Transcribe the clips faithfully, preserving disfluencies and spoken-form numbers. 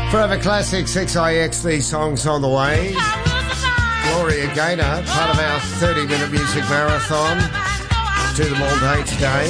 Forever Classic, six I X, these songs on the way. Gloria Gaynor, part of our thirty-minute music marathon. Do them all day today.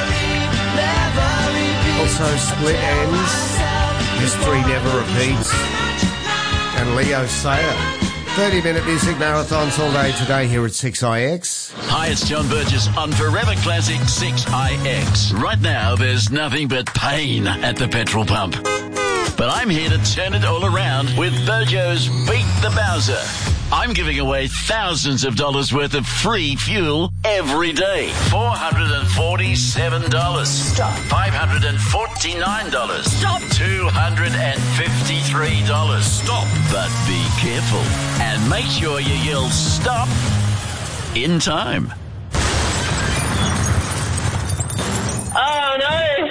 Also Split Ends, History Never Repeats, and Leo Sayer. thirty-minute music marathons all day today here at six I X. Hi, it's John Burgess on Forever Classic six I X. Right now, there's nothing but pain at the petrol pump. But I'm here to turn it all around with Bojo's Beat the Bowser. I'm giving away thousands of dollars worth of free fuel every day. four hundred forty-seven dollars. Stop. five hundred forty-nine dollars. Stop. two hundred fifty-three dollars. Stop. But be careful and make sure you yell stop in time. Oh, no.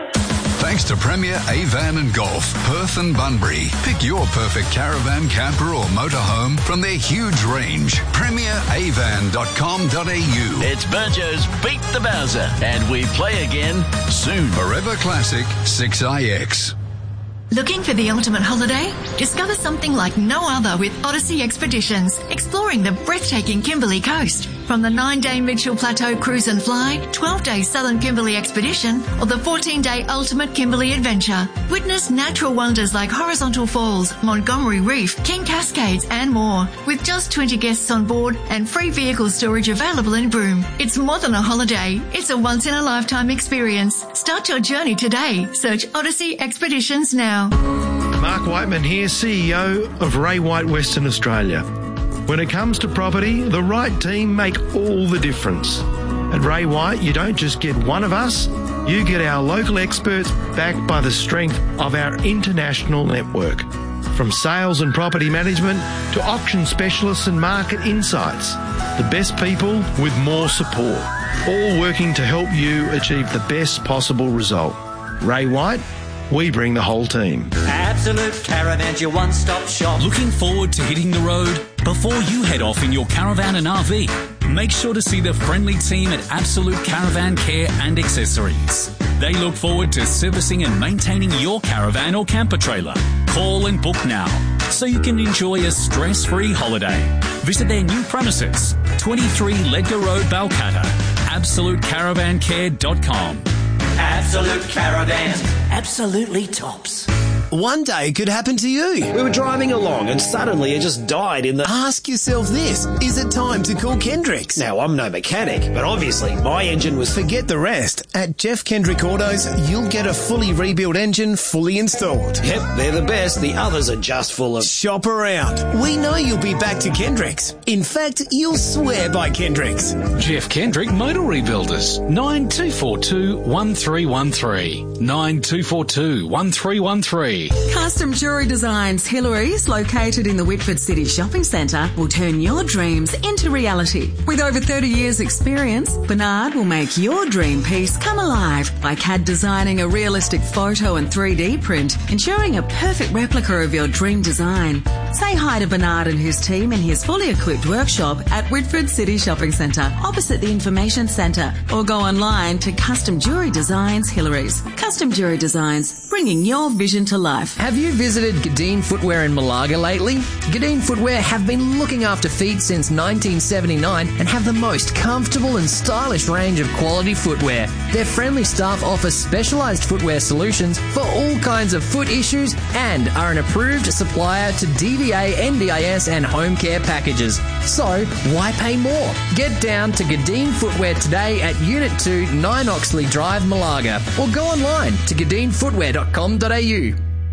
Thanks to Premier Avan and Golf, Perth and Bunbury. Pick your perfect caravan, camper or motorhome from their huge range. premier avan dot com dot a u. It's Burjo's Beat the Bowser, and we play again soon. Forever Classic six I X. Looking for the ultimate holiday? Discover something like no other with Odyssey Expeditions, exploring the breathtaking Kimberley coast. From the nine-day Mitchell Plateau Cruise and Fly, twelve-day Southern Kimberley Expedition, or the fourteen-day Ultimate Kimberley Adventure. Witness natural wonders like Horizontal Falls, Montgomery Reef, King Cascades, and more. With just twenty guests on board and free vehicle storage available in Broome. It's more than a holiday. It's a once-in-a-lifetime experience. Start your journey today. Search Odyssey Expeditions now. Mark Whiteman here, C E O of Ray White Western Australia. When it comes to property, the right team make all the difference. At Ray White, you don't just get one of us, you get our local experts backed by the strength of our international network. From sales and property management to auction specialists and market insights, the best people with more support, all working to help you achieve the best possible result. Ray White, we bring the whole team. Absolute Caravan's your one-stop shop. Looking forward to hitting the road? Before you head off in your caravan and R V, make sure to see the friendly team at Absolute Caravan Care and Accessories. They look forward to servicing and maintaining your caravan or camper trailer. Call and book now so you can enjoy a stress-free holiday. Visit their new premises, twenty-three Ledger Road, Balcatta. absolute caravan care dot com. Absolute Caravan. Absolutely tops. One day could happen to you. We were driving along and suddenly it just died in the... Ask yourself this. Is it time to call Kendricks? Now, I'm no mechanic, but obviously my engine was... Forget the rest. At Jeff Kendrick Autos, you'll get a fully rebuilt engine fully installed. Yep, they're the best. The others are just full of... Shop around. We know you'll be back to Kendricks. In fact, you'll swear by Kendricks. Jeff Kendrick Motor Rebuilders. nine two four two, one three one three. nine two four two, one three one three. Custom Jewellery Designs Hillary's, located in the Whitford City Shopping Centre, will turn your dreams into reality. With over thirty years experience, Bernard will make your dream piece come alive by C A D designing a realistic photo and three D print, ensuring a perfect replica of your dream design. Say hi to Bernard and his team in his fully equipped workshop at Whitford City Shopping Centre, opposite the Information Centre, or go online to Custom Jewellery Designs Hillary's. Custom Jewellery Designs, bringing your vision to life. Have you visited Gadeen Footwear in Malaga lately? Gadeen Footwear have been looking after feet since nineteen seventy-nine and have the most comfortable and stylish range of quality footwear. Their friendly staff offers specialised footwear solutions for all kinds of foot issues and are an approved supplier to D V A, N D I S and home care packages. So, why pay more? Get down to Gadeen Footwear today at Unit two, nine Oxley Drive, Malaga, or go online to gadeen footwear dot com dot a u.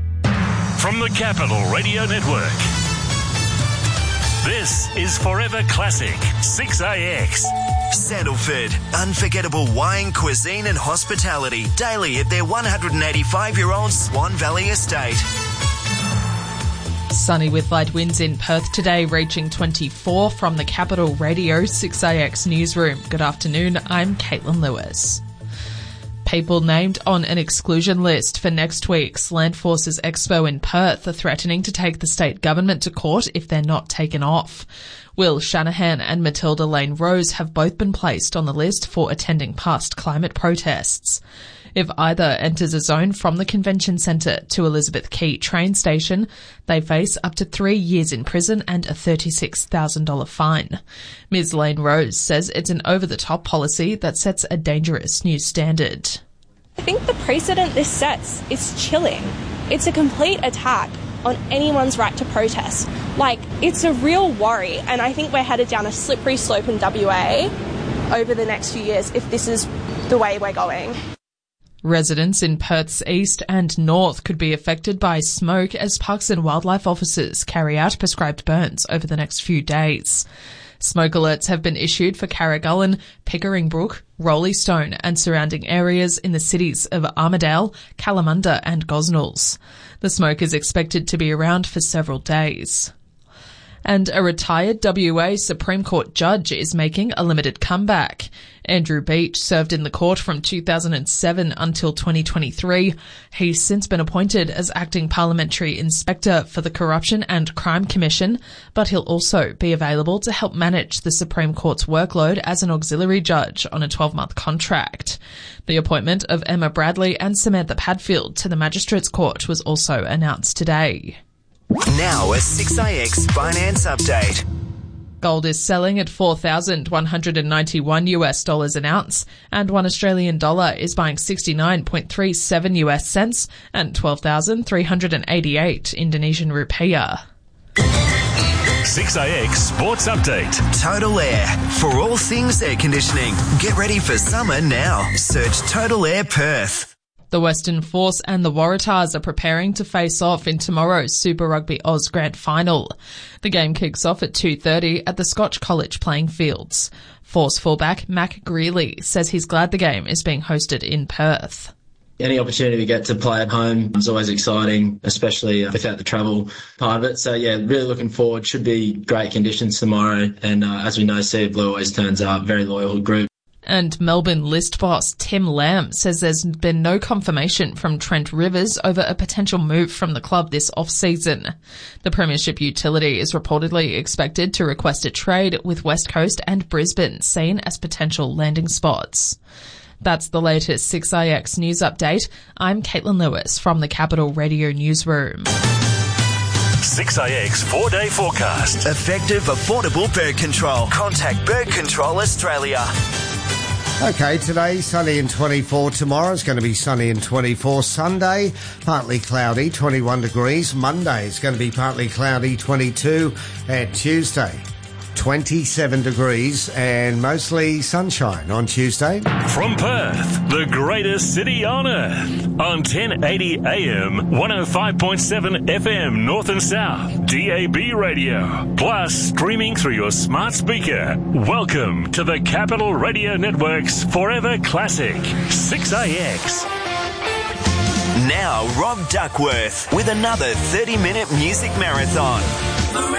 From the Capital Radio Network, this is Forever Classic six A X. Sandalford, unforgettable wine, cuisine and hospitality daily at their one hundred eighty-five-year-old Swan Valley estate. Sunny with light winds in Perth today, reaching twenty-four. From the Capital Radio six A X newsroom. Good afternoon, I'm Caitlin Lewis. People named on an exclusion list for next week's Land Forces Expo in Perth are threatening to take the state government to court if they're not taken off. Will Shanahan and Matilda Lane Rose have both been placed on the list for attending past climate protests. If either enters a zone from the convention centre to Elizabeth Quay train station, they face up to three years in prison and a thirty-six thousand dollars fine. Miz Lane Rose says it's an over-the-top policy that sets a dangerous new standard. I think the precedent this sets is chilling. It's a complete attack on anyone's right to protest. Like, it's a real worry, and I think we're headed down a slippery slope in W A over the next few years if this is the way we're going. Residents in Perth's east and north could be affected by smoke as Parks and Wildlife officers carry out prescribed burns over the next few days. Smoke alerts have been issued for Carragullen, Pickering Brook, Roleystone and surrounding areas in the cities of Armidale, Kalamunda and Gosnells. The smoke is expected to be around for several days. And a retired W A Supreme Court judge is making a limited comeback. Andrew Beach served in the court from two thousand seven until twenty twenty-three. He's since been appointed as acting parliamentary inspector for the Corruption and Crime Commission, but he'll also be available to help manage the Supreme Court's workload as an auxiliary judge on a twelve-month contract. The appointment of Emma Bradley and Samantha Padfield to the Magistrates Court was also announced today. Now a six A X finance update. Gold is selling at four thousand one hundred ninety-one US dollars an ounce, and one Australian dollar is buying sixty-nine point three seven US cents and twelve thousand three hundred eighty-eight Indonesian rupiah. six A X Sports Update. Total Air. For all things air conditioning. Get ready for summer now. Search Total Air Perth. The Western Force and the Waratahs are preparing to face off in tomorrow's Super Rugby Oz Grand Final. The game kicks off at two thirty at the Scotch College playing fields. Force fullback Mac Greeley says he's glad the game is being hosted in Perth. Any opportunity we get to play at home is always exciting, especially without the travel part of it. So, yeah, really looking forward. Should be great conditions tomorrow. And uh, as we know, Sea of Blue always turns up. Very loyal group. And Melbourne list boss Tim Lamb says there's been no confirmation from Trent Rivers over a potential move from the club this off-season. The Premiership utility is reportedly expected to request a trade with West Coast and Brisbane seen as potential landing spots. That's the latest six A X news update. I'm Caitlin Lewis from the Capital Radio Newsroom. six A X four-day forecast. Effective, affordable bird control. Contact Bird Control Australia. Okay, today sunny and twenty-four. Tomorrow it's going to be sunny and twenty-four. Sunday, partly cloudy, twenty-one degrees. Monday it's going to be partly cloudy, twenty-two. And Tuesday, twenty-seven degrees and mostly sunshine on Tuesday. From Perth, the greatest city on earth. On ten eighty A M, one oh five point seven F M North and South, D A B radio. Plus streaming through your smart speaker. Welcome to the Capital Radio Network's Forever Classic, six A X. Now Rob Duckworth with another thirty-minute music marathon.